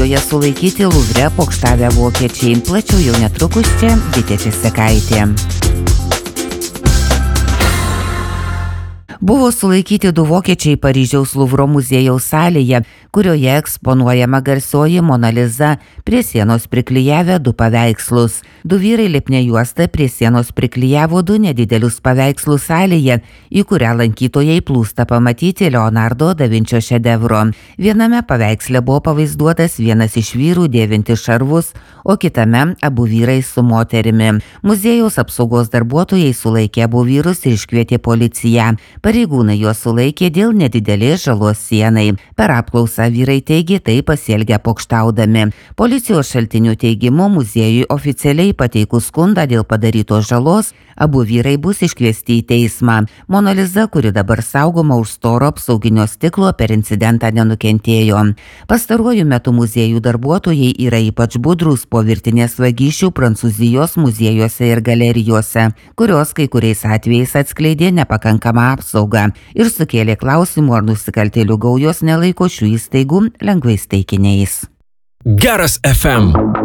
Prancūzijoje sulaikyti Luvre pokštavę vokiečiai. Plačiau jau netrukus čia Vitė Česekaitė. Buvo sulaikyti 2 vokiečiai Paryžiaus Luvro muziejaus salėje, kurioje eksponuojama garsioji Mona Lisa, prie sienos priklijavę 2 paveikslus. 2 vyrai lipnia juosta prie sienos priklijavo 2 nedidelius paveikslus salėje, į kurią lankytojai plūsta pamatyti Leonardo da Vinčio šedevro. Viename paveiksle buvo pavaizduotas vienas iš vyrų dėvintis šarvus, o kitame abu vyrai su moterimi. Muziejaus apsaugos darbuotojai sulaikė abu vyrus ir iškvietė policiją. Pareigūnai juos sulaikė dėl nedidelės žalos sienai. Per apklausą vyrai teigė tai pasielgę pokštaudami. Policijos šaltinių teigimu muziejui oficialiai pateikus skundą dėl padarytos žalos, abu vyrai bus iškviesti į teismą. Mona Lisa, kuri dabar saugoma už storo apsauginio stiklo, per incidentą nenukentėjo. Pastaruoju metu muziejų darbuotojai yra ypač budrūs po virtinės vagysčių Prancūzijos muziejuose ir galerijose, kurios kai kuriais atvejais atskleidė nepakankamą apsaugą ir sukėlė klausimų, ar nusikaltėlių gaujos nelaiko šių įstaigų lengvais taikiniais. Geras FM.